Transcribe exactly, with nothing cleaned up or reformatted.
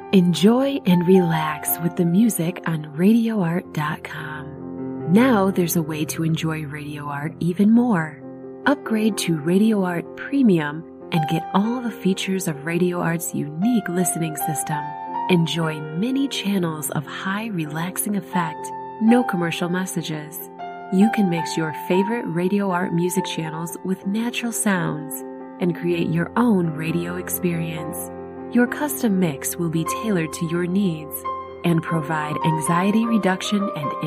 Enjoy and relax with the music on radio art dot com. Now there's a way to enjoy Radio Art even more. Upgrade to Radio Art Premium and get all the features of Radio Art's unique listening system. Enjoy many channels of high relaxing effect, no commercial messages. You can mix your favorite Radio Art music channels with natural sounds and create your own radio experience. Your custom mix will be tailored to your needs and provide anxiety reduction and